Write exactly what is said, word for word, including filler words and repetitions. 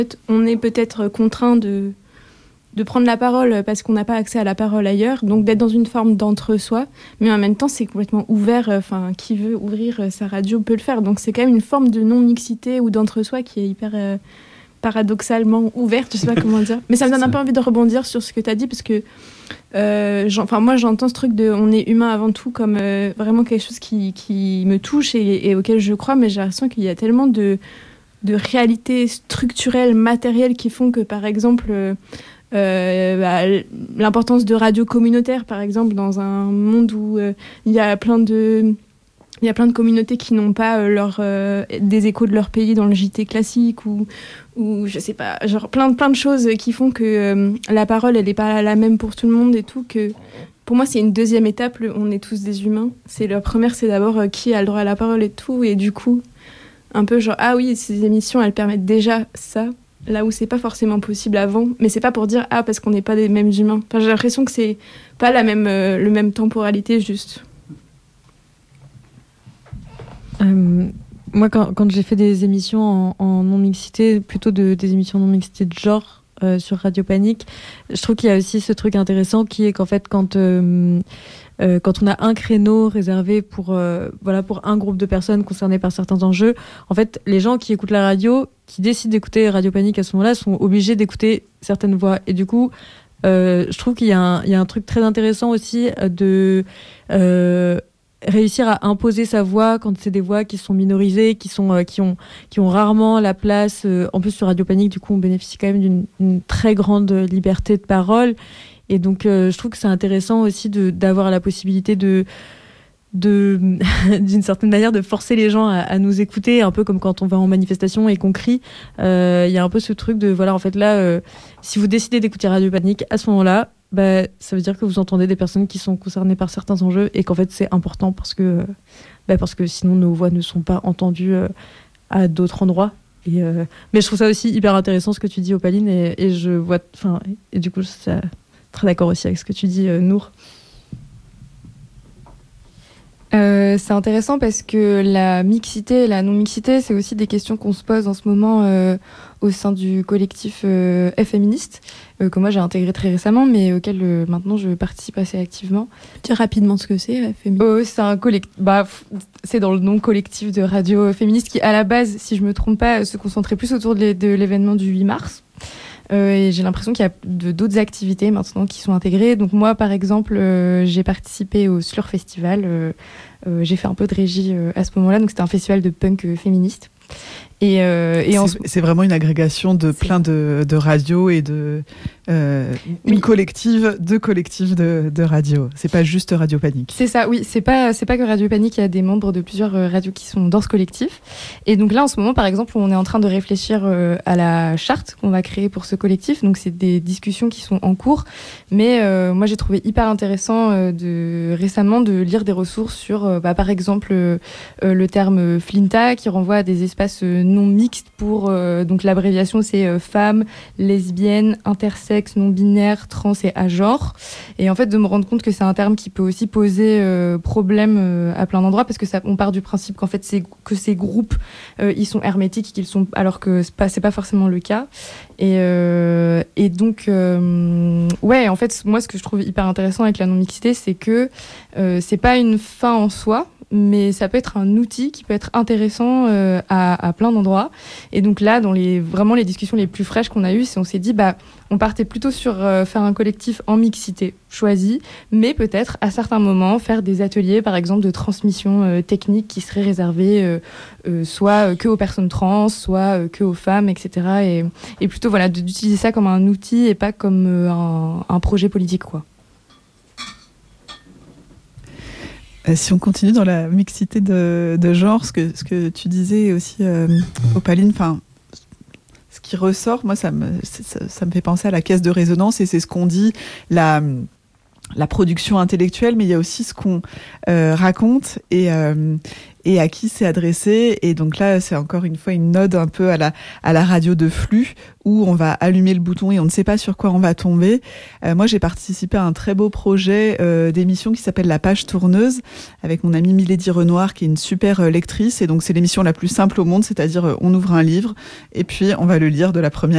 On est peut-être contraint de, de prendre la parole parce qu'on n'a pas accès à la parole ailleurs, donc d'être dans une forme d'entre-soi, mais en même temps c'est complètement ouvert, enfin qui veut ouvrir sa radio peut le faire, donc c'est quand même une forme de non-mixité ou d'entre-soi qui est hyper euh, paradoxalement ouverte, je sais pas comment dire, mais ça me donne un peu envie de rebondir sur ce que tu as dit, parce que euh, enfin, moi j'entends ce truc de on est humain avant tout comme euh, vraiment quelque chose qui, qui me touche et, et auquel je crois, mais j'ai l'impression qu'il y a tellement de de réalités structurelles, matérielles qui font que, par exemple, euh, euh, bah, l'importance de radio communautaire, par exemple, dans un monde où euh, il y a plein de... Il y a plein de communautés qui n'ont pas euh, leur, euh, des échos de leur pays dans le J T classique ou, ou je sais pas, genre plein, plein de choses qui font que euh, la parole, elle n'est pas la même pour tout le monde et tout. Que, pour moi, c'est une deuxième étape, le, on est tous des humains. C'est, la première, c'est d'abord euh, qui a le droit à la parole et tout. Et du coup, un peu genre, ah oui, ces émissions, elles permettent déjà ça, là où c'est pas forcément possible avant. Mais c'est pas pour dire, ah, parce qu'on n'est pas des mêmes humains. Enfin, j'ai l'impression que c'est pas la même, euh, le même temporalité, juste. Euh, moi, quand, quand j'ai fait des émissions en, en non-mixité, plutôt de, des émissions non-mixité de genre euh, sur Radio Panique, je trouve qu'il y a aussi ce truc intéressant qui est qu'en fait, quand, euh, euh, quand on a un créneau réservé pour, euh, voilà, pour un groupe de personnes concernées par certains enjeux, en fait, les gens qui écoutent la radio, qui décident d'écouter Radio Panique à ce moment-là, sont obligés d'écouter certaines voix. Et du coup, euh, je trouve qu'il y a un, il y a un truc très intéressant aussi de... Euh, réussir à imposer sa voix quand c'est des voix qui sont minorisées, qui sont euh, qui ont qui ont rarement la place. Euh, en plus sur Radio Panique, du coup, on bénéficie quand même d'une une très grande liberté de parole. Et donc, euh, je trouve que c'est intéressant aussi de d'avoir la possibilité de de d'une certaine manière de forcer les gens à, à nous écouter, un peu comme quand on va en manifestation et qu'on crie. Il euh, y a un peu ce truc de voilà, en fait là, euh, si vous décidez d'écouter Radio Panique à ce moment-là, bah, ça veut dire que vous entendez des personnes qui sont concernées par certains enjeux et qu'en fait c'est important parce que, bah, parce que sinon nos voix ne sont pas entendues euh, à d'autres endroits. Et, euh, mais je trouve ça aussi hyper intéressant ce que tu dis, Opaline, et, et je vois, enfin, et du coup je suis très d'accord aussi avec ce que tu dis, euh, Nour. Euh, c'est intéressant parce que la mixité et la non-mixité, c'est aussi des questions qu'on se pose en ce moment euh, au sein du collectif euh, Féministe, euh, que moi j'ai intégré très récemment, mais auquel euh, maintenant je participe assez activement. Dis rapidement ce que c'est, Féministe. Oh, c'est un collectif, bah, c'est dans le nom collectif de radio féministe qui, à la base, si je me trompe pas, se concentrait plus autour de l'événement du huit mars. Euh, et j'ai l'impression qu'il y a de, d'autres activités maintenant qui sont intégrées. Donc moi, par exemple, euh, j'ai participé au Slur Festival. Euh, euh, j'ai fait un peu de régie euh, à ce moment-là. Donc c'était un festival de punk euh, féministe. Et, euh, et c'est, en... c'est vraiment une agrégation de c'est... plein de, de radios et de euh, une oui. collective, deux collectifs de, de radios. C'est pas juste Radio Panique. C'est ça, oui. C'est pas, c'est pas que Radio Panique. Il y a des membres de plusieurs euh, radios qui sont dans ce collectif. Et donc là, en ce moment, par exemple, on est en train de réfléchir euh, à la charte qu'on va créer pour ce collectif. Donc c'est des discussions qui sont en cours. Mais euh, moi, j'ai trouvé hyper intéressant euh, de récemment de lire des ressources sur, euh, bah, par exemple, euh, euh, le terme flinta qui renvoie à des espaces euh, non mixtes pour euh, donc l'abréviation c'est euh, femmes, lesbiennes, intersexes, non binaires, trans et agenres. Et en fait de me rendre compte que c'est un terme qui peut aussi poser euh, problème euh, à plein d'endroits parce que ça on part du principe qu'en fait c'est que ces groupes euh, ils sont hermétiques qu'ils sont alors que c'est pas c'est pas forcément le cas. Et euh, et donc euh, ouais en fait moi ce que je trouve hyper intéressant avec la non mixité c'est que euh, c'est pas une fin en soi, mais ça peut être un outil qui peut être intéressant euh, à, à plein d'endroits. Et donc là, dans les vraiment les discussions les plus fraîches qu'on a eues, c'est on s'est dit, bah, on partait plutôt sur euh, faire un collectif en mixité choisi, mais peut-être à certains moments faire des ateliers, par exemple, de transmission euh, technique qui seraient réservés euh, euh, soit que aux personnes trans, soit euh, que aux femmes, et cetera. Et, et plutôt voilà, d'utiliser ça comme un outil et pas comme euh, un, un projet politique, quoi. Si on continue dans la mixité de, de genre, ce que, ce que tu disais aussi, euh, Opaline, enfin, ce qui ressort, moi, ça me, ça, ça me fait penser à la caisse de résonance, et c'est ce qu'on dit, la, la production intellectuelle, mais il y a aussi ce qu'on euh, raconte et, euh, et à qui c'est adressé. Et donc là, c'est encore une fois une ode un peu à la, à la radio de flux, où on va allumer le bouton et on ne sait pas sur quoi on va tomber. Euh, moi, j'ai participé à un très beau projet euh, d'émission qui s'appelle La Page Tourneuse, avec mon amie Milady Renoir, qui est une super euh, lectrice. Et donc, c'est l'émission la plus simple au monde, c'est-à-dire euh, on ouvre un livre et puis on va le lire de la première